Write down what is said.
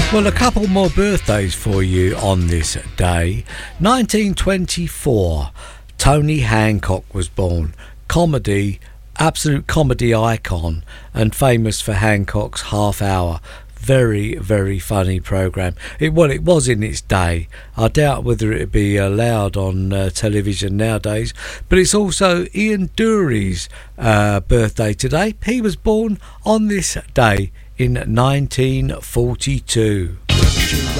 Well, a couple more birthdays for you on this day. 1924, Tony Hancock was born. Comedy, absolute comedy icon, and famous for Hancock's Half Hour. Very, very funny programme. It was in its day. I doubt whether it would be allowed on television nowadays. But it's also Ian Dury's birthday today. He was born on this day in 1942.